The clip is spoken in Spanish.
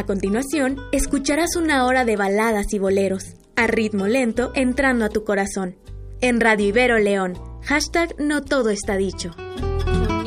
A continuación, escucharás una hora de baladas y boleros, a ritmo lento entrando a tu corazón. En Radio Ibero León, #No Todo Está Dicho.